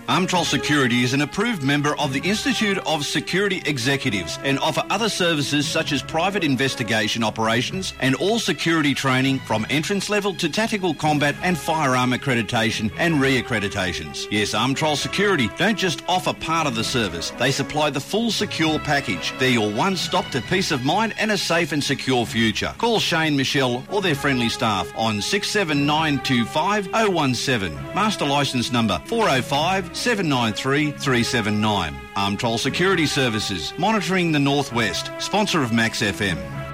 Armtrol Security is an approved member of the Institute of Security Executives and offer other services such as private investigation operations and all security training from entrance level to tactical combat and firearm accreditation and re-accreditations. Yes, Armtrol Security don't just offer part of the service, they supply the full secure package. They're your one-stop to peace of mind and a safe and secure future. Call Shane, Michelle or their friendly staff on 67925 017. Master licence number 405 793 379. Armtrol Security Services, monitoring the Northwest, sponsor of Max FM.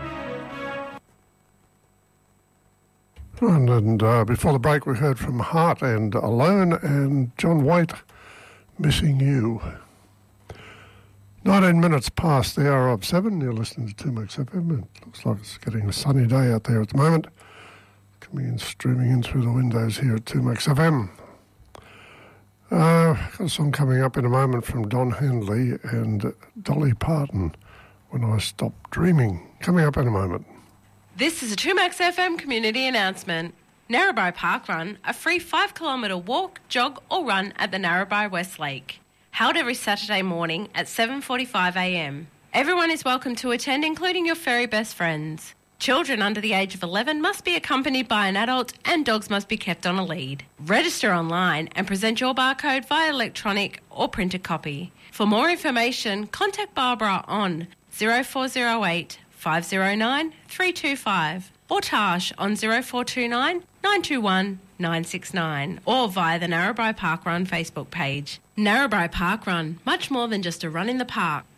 And before the break, we heard from Heart and Alone and John White, Missing You. 19 minutes past the hour of 7. You're listening to 2Max FM. It looks like it's getting a sunny day out there at the moment. Coming in, streaming in through the windows here at 2Max FM. Got a song coming up in a moment from Don Henley and Dolly Parton, When I Stop Dreaming. Coming up in a moment. This is a 2Max FM community announcement. Narrabri Park Run, a free 5-kilometre walk, jog or run at the Narrabri West Lake. Held every Saturday morning at 7:45am. Everyone is welcome to attend, including your furry best friends. Children under the age of 11 must be accompanied by an adult and dogs must be kept on a lead. Register online and present your barcode via electronic or printed copy. For more information, contact Barbara on 0408 509 325 or Tash on 0429 921 969 or via the Narrabri Park Run Facebook page. Narrabri Park Run, much more than just a run in the park.